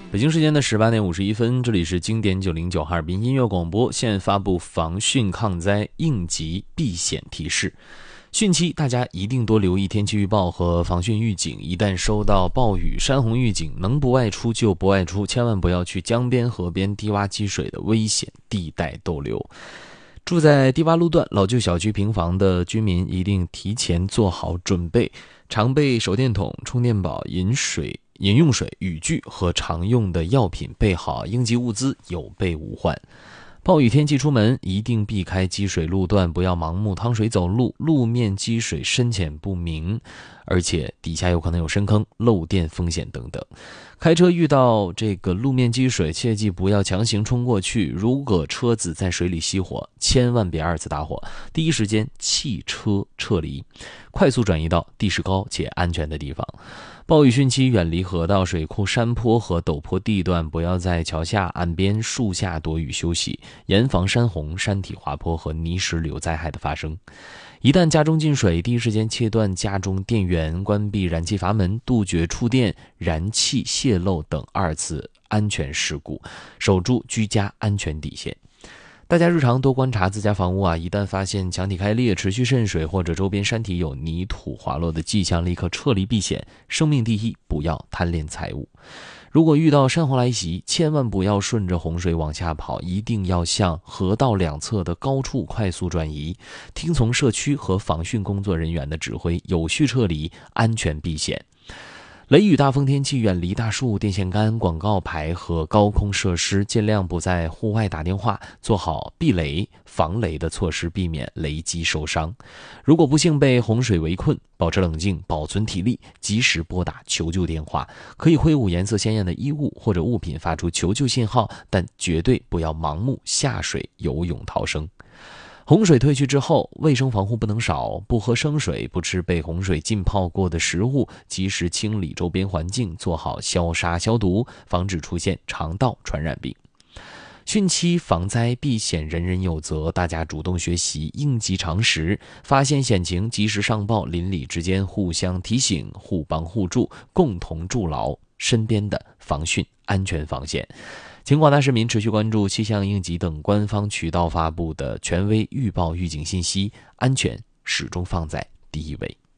北京时间的18点51分，这里是经典909哈尔滨音乐广播，现发布防汛抗灾应急避险提示。汛期大家一定多留意天气预报和防汛预警，一旦收到暴雨、山洪预警，能不外出就不外出，千万不要去江边、河边低洼积水的危险地带逗留。住在低洼路段、老旧小区平房的居民一定提前做好准备，常备手电筒、充电宝、饮用水、雨具和常用的药品备好，应急物资有备无患。暴雨天气出门一定避开积水路段，不要盲目趟水走路，路面积水深浅不明，而且底下有可能有深坑、漏电风险等等。开车遇到这个路面积水，切记不要强行冲过去，如果车子在水里熄火，千万别二次打火，第一时间弃车撤离，快速转移到地势高且安全的地方。暴雨汛期远离河道、水库、山坡和陡坡地段，不要在桥下、岸边、树下躲雨休息，严防山洪、山体滑坡和泥石流灾害的发生。一旦家中进水，第一时间切断家中电源，关闭燃气阀门，杜绝触电、燃气泄漏等二次安全事故，守住居家安全底线。大家日常多观察自家房屋一旦发现墙体开裂、持续渗水或者周边山体有泥土滑落的迹象，立刻撤离避险，生命第一，不要贪恋财物。如果遇到山洪来袭，千万不要顺着洪水往下跑，一定要向河道两侧的高处快速转移，听从社区和防汛工作人员的指挥，有序撤离，安全避险。雷雨大风天气，远离大树、电线杆、广告牌和高空设施，尽量不在户外打电话，做好避雷、防雷的措施，避免雷击受伤。如果不幸被洪水围困，保持冷静，保存体力，及时拨打求救电话，可以挥舞颜色鲜艳的衣物或者物品发出求救信号，但绝对不要盲目下水游泳逃生。洪水退去之后，卫生防护不能少，不喝生水，不吃被洪水浸泡过的食物，及时清理周边环境，做好消杀消毒，防止出现肠道传染病。汛期防灾避险人人有责，大家主动学习应急常识，发现险情及时上报，邻里之间互相提醒，互帮互助，共同筑牢身边的防汛安全防线。请广大市民持续关注气象应急等官方渠道发布的权威预报预警信息，安全始终放在第一位。